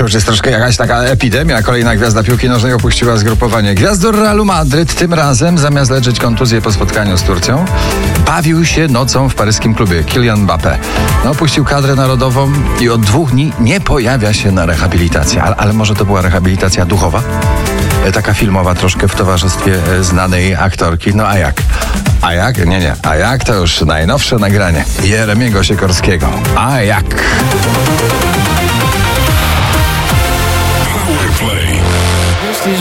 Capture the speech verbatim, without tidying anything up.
To już jest troszkę jakaś taka epidemia. Kolejna gwiazda piłki nożnej opuściła zgrupowanie. Gwiazdor Realu Madryt tym razem, zamiast leczyć kontuzję po spotkaniu z Turcją, bawił się nocą w paryskim klubie. Kylian Mbappé no, opuścił kadrę narodową i od dwóch dni nie pojawia się na rehabilitację. Ale, ale może to była rehabilitacja duchowa? Taka filmowa troszkę w towarzystwie znanej aktorki. No a jak? A jak? Nie, nie. A jak to już najnowsze nagranie Jeremiego Sikorskiego. A jak?